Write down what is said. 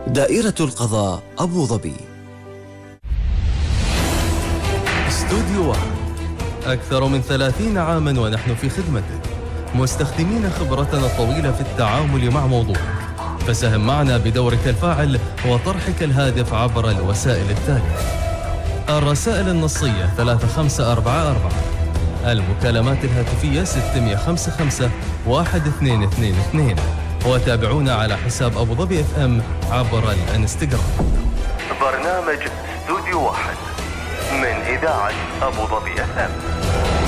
دائرة القضاء أبو ظبي. استوديو واحد، أكثر من 30 عاماً ونحن في خدمتك، مستخدمين خبرتنا الطويلة في التعامل مع موضوعك. فساهم معنا بدورك الفاعل وطرحك الهادف عبر الوسائل التالية: الرسائل النصية 3544، المكالمات الهاتفية 655 1222، وتابعونا على حساب أبو ظبي FM عبر الانستغرام. برنامج استوديو واحد من إذاعة أبو ظبي FM.